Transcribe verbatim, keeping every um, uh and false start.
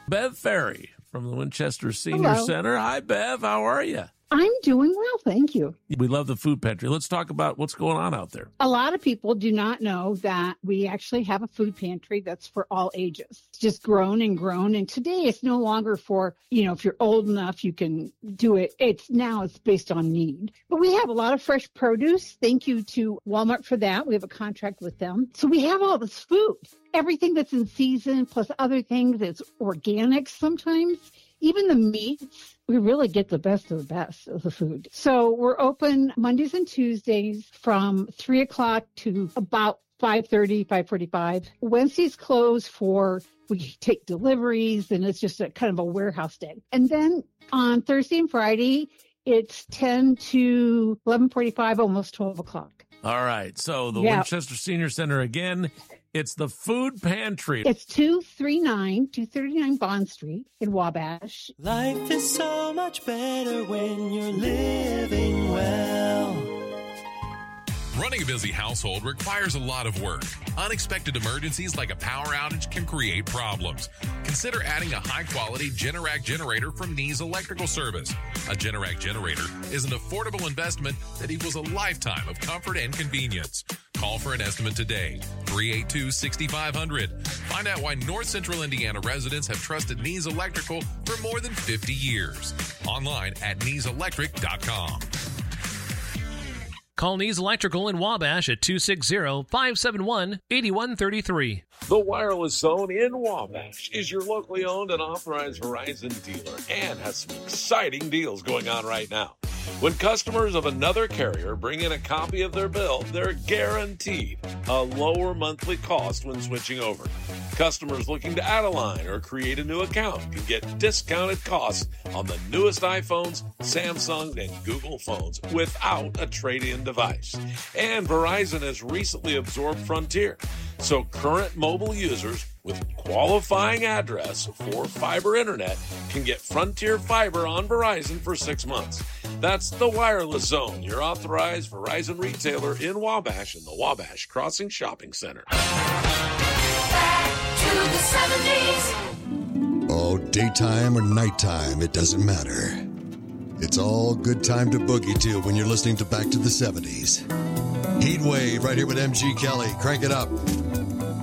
Bev Ferry from the Winchester Senior Hello. Center. Hi, Bev. How are you? I'm doing well, thank you. We love the food pantry. Let's talk about what's going on out there. A lot of people do not know that we actually have a food pantry that's for all ages. It's just grown and grown. And today it's no longer for, you know, if you're old enough, you can do it. It's now it's based on need. But we have a lot of fresh produce. Thank you to Walmart for that. We have a contract with them. So we have all this food, everything that's in season, plus other things that's organic sometimes. Even the meats, we really get the best of the best of the food. So we're open Mondays and Tuesdays from three o'clock to about five thirty, five forty-five. Wednesdays close for, we take deliveries, and it's just a kind of a warehouse day. And then on Thursday and Friday, it's ten to eleven forty-five, almost twelve o'clock. All right. So the Yeah. Winchester Senior Center again. It's the food pantry. It's two thirty-nine, two thirty-nine Bond Street in Wabash. Life is so much better when you're living well. Running a busy household requires a lot of work. Unexpected emergencies like a power outage can create problems. Consider adding a high-quality Generac generator from Nees Electrical Service. A Generac generator is an affordable investment that equals a lifetime of comfort and convenience. Call for an estimate today, three eight two, six five zero zero. Find out why North Central Indiana residents have trusted Nees Electrical for more than fifty years. Online at nees electric dot com. Call Nees Electrical in Wabash at two six zero, five seven one, eight one three three. The Wireless Zone in Wabash is your locally owned and authorized Verizon dealer and has some exciting deals going on right now. When customers of another carrier bring in a copy of their bill, they're guaranteed a lower monthly cost when switching over. Customers looking to add a line or create a new account can get discounted costs on the newest iPhones, Samsung, and Google phones without a trade-in device. And Verizon has recently absorbed Frontier, so current mobile users with qualifying address for fiber internet can get Frontier Fiber on Verizon for six months. That's the Wireless Zone, your authorized Verizon retailer in Wabash and the Wabash Crossing Shopping Center. Back to the seventies. Oh, daytime or nighttime, it doesn't matter. It's all good time to boogie to when you're listening to Back to the seventies. Heat Wave right here with M G Kelly. Crank it up.